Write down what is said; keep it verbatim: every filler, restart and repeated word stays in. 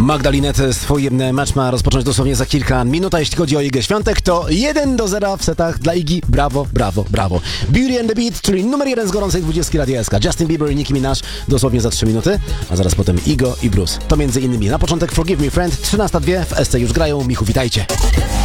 Magdalinet swój mecz ma rozpocząć dosłownie za kilka minut, a jeśli chodzi o Igę Świątek, to jeden do zera w setach dla Igi. Brawo, brawo, brawo. Beauty and the Beat, czyli numer jeden z gorącej dwudziestki Radia S K. Justin Bieber i Nicki Minaj dosłownie za trzy minuty, a zaraz potem Igo i Bruce. To między innymi na początek Forgive Me Friend, trzynaście dwa w S C już grają. Michu, witajcie.